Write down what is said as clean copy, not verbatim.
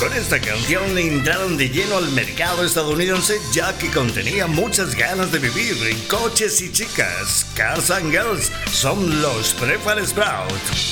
Con esta canción entraron de lleno al mercado estadounidense ya que contenía muchas ganas de vivir en coches y chicas. Cars and Girls son los Prefab Sprout.